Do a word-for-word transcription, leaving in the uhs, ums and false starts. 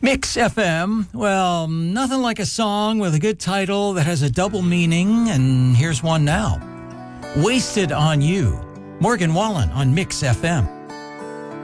Mix F M, well, nothing like a song with a good title that has a double meaning, and here's one now. Wasted on You. Morgan Wallen on Mix F M.